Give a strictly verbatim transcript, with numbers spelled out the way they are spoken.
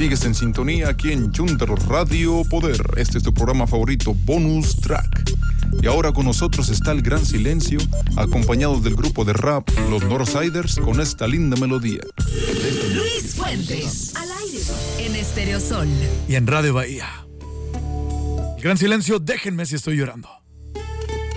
Sigues en sintonía aquí en Junter Radio Poder. Este es tu programa favorito, Bonus Track. Y ahora con nosotros está el Gran Silencio, acompañado del grupo de rap Los Northsiders, con esta linda melodía. Luis Fuentes, al aire, en Estéreo Sol y en Radio Bahía. El Gran Silencio, déjenme si estoy llorando.